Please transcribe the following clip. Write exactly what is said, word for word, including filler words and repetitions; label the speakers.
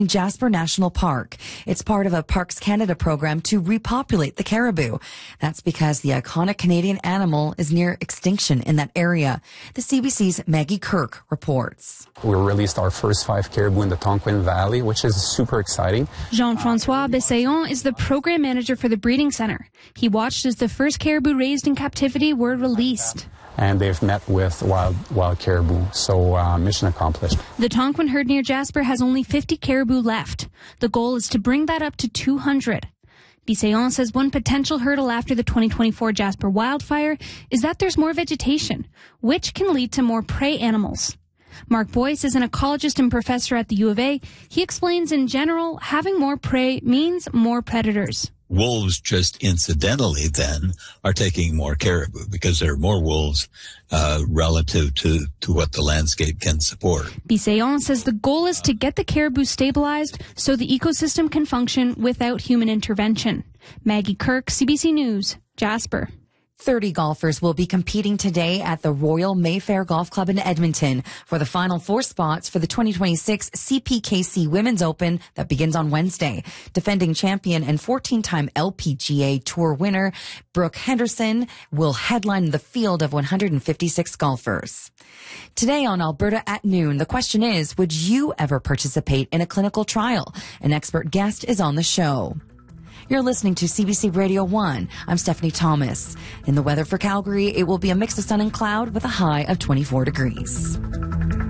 Speaker 1: Jasper National Park. It's part of a Parks Canada program to repopulate the caribou. That's because the iconic Canadian animal is near extinction in that area. The C B C's Maggie Kirk reports.
Speaker 2: We released our first five caribou in the Tonquin Valley, which is super exciting.
Speaker 3: Jean-François Bessayon is the program manager for the breeding center. He watched as the first caribou raised in captivity were released.
Speaker 2: And they've met with wild wild caribou, so uh, mission accomplished.
Speaker 3: The Tonquin herd near Jasper has only fifty caribou left. The goal is to bring that up to two hundred. Bessayon says one potential hurdle after the twenty twenty-four Jasper wildfire is that there's more vegetation, which can lead to more prey animals. Mark Boyce is an ecologist and professor at the U of A. He explains in general, having more prey means more predators.
Speaker 4: Wolves just incidentally then are taking more caribou because there are more wolves uh, relative to, to what the landscape can support.
Speaker 3: Bessayon says the goal is to get the caribou stabilized so the ecosystem can function without human intervention. Maggie Kirk, C B C News, Jasper.
Speaker 1: thirty golfers will be competing today at the Royal Mayfair Golf Club in Edmonton for the final four spots for the twenty twenty-six C P K C Women's Open that begins on Wednesday. Defending champion and fourteen-time L P G A Tour winner Brooke Henderson will headline the field of one hundred fifty-six golfers. Today on Alberta at noon, the question is, would you ever participate in a clinical trial? An expert guest is on the show. You're listening to C B C Radio one. I'm Stephanie Thomas. In the weather for Calgary, it will be a mix of sun and cloud with a high of twenty-four degrees.